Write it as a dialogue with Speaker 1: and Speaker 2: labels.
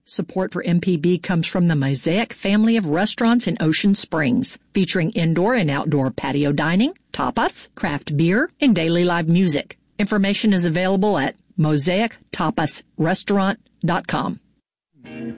Speaker 1: Support for MPB comes from the Mosaic family of restaurants in Ocean Springs, featuring indoor and outdoor patio dining, tapas, craft beer, and daily live music. Information is available at mosaictapasrestaurant.com.